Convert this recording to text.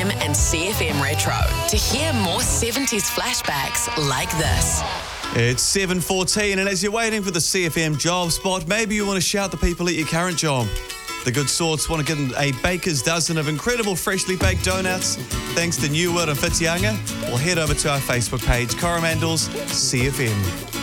CFM and CFM Retro to hear more 70s flashbacks like this. It's 7:14, and as you're waiting for the CFM job spot, maybe you want to shout the people at your current job. The good sorts want to get a baker's dozen of incredible freshly baked donuts thanks to New World and Whitianga. Or head over to our Facebook page, Coromandel's CFM.